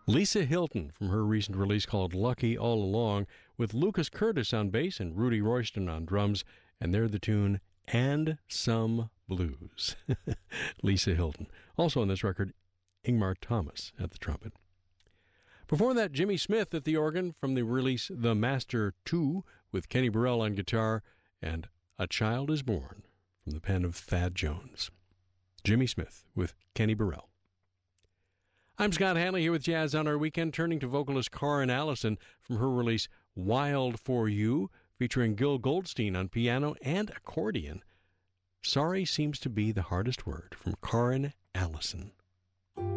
Lisa Hilton from her recent release called Lucky All Along, with Lucas Curtis on bass and Rudy Royston on drums, and they're the tune And Some Blues. Lisa Hilton. Also on this record, Ingmar Thomas at the trumpet. Before that, Jimmy Smith at the organ from the release The Master 2, with Kenny Burrell on guitar, and A Child is Born from the pen of Thad Jones. Jimmy Smith with Kenny Burrell. I'm Scott Hanley here with Jazz on Our Weekend, turning to vocalist Karin Allison from her release Wild for You, featuring Gil Goldstein on piano and accordion. Sorry Seems to Be the Hardest Word from Karin Allison.